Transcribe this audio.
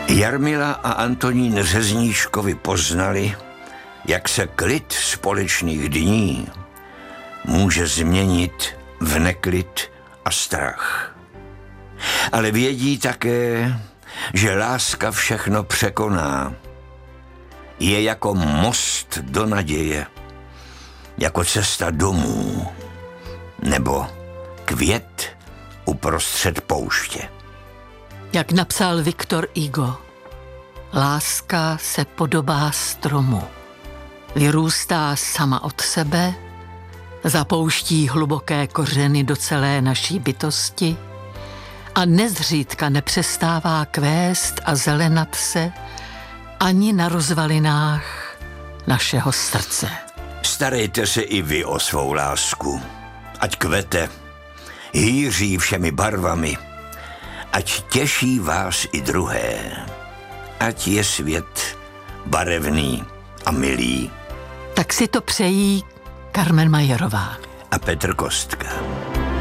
Jarmila a Antonín Řezníčkovi poznali, jak se klid společných dní může změnit v neklid a strach. Ale vědí také, že láska všechno překoná. Je jako most do naděje, jako cesta domů, nebo květ uprostřed pouště. Jak napsal Viktor Hugo, láska se podobá stromu. Vyrůstá sama od sebe, zapouští hluboké kořeny do celé naší bytosti a nezřídka nepřestává kvést a zelenat se ani na rozvalinách našeho srdce. Starejte se i vy o svou lásku, ať kvete, hýří všemi barvami, ať těší vás i druhé, ať je svět barevný a milý. Tak si to přejí Carmen Majerová a Petr Kostka.